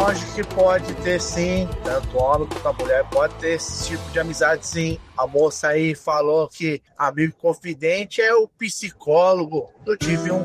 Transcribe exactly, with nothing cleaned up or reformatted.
lógico que pode ter sim, tanto homem quanto a mulher pode ter esse tipo de amizade sim. A moça aí falou que amigo confidente é o psicólogo. Eu tive um